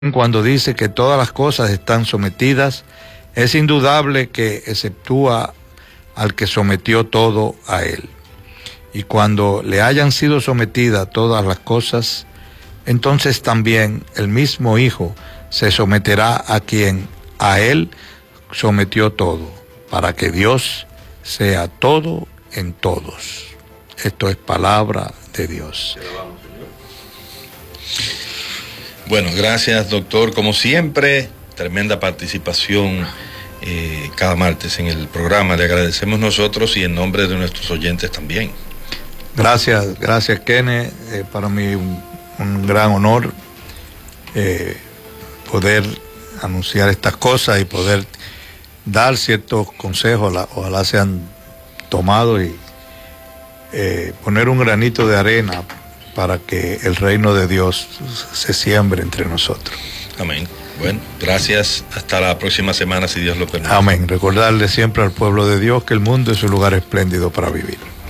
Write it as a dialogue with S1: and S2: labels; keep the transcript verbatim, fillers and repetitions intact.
S1: Cuando dice que todas las cosas están sometidas, es indudable que exceptúa al que sometió todo a él. Y cuando le hayan sido sometidas todas las cosas, entonces también el mismo Hijo se someterá a quien a él sometió todo, para que Dios sea todo en todos. Esto es palabra de Dios.
S2: Bueno, gracias, doctor. Como siempre, tremenda participación eh, cada martes en el programa. Le agradecemos nosotros y en nombre de nuestros oyentes también.
S1: Gracias, gracias, Kenneth. Eh, para mí un, un gran honor eh, poder anunciar estas cosas y poder dar ciertos consejos, ojalá sean tomados y eh, poner un granito de arena para que el reino de Dios se siembre entre nosotros.
S2: Amén. Bueno, gracias. Hasta la próxima semana, si Dios lo permite.
S1: Amén. Recordarle siempre al pueblo de Dios que el mundo es un lugar espléndido para vivir.